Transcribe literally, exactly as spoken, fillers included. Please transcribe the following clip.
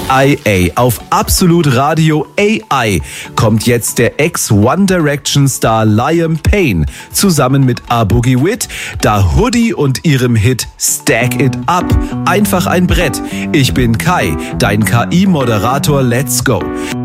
I A. Auf Absolut Radio A I kommt jetzt der Ex-One Direction Star Liam Payne zusammen mit A Boogie Wit, Da Hoodie und ihrem Hit Stack It Up. Einfach ein Brett. Ich bin Kai, dein K I-Moderator. Let's go.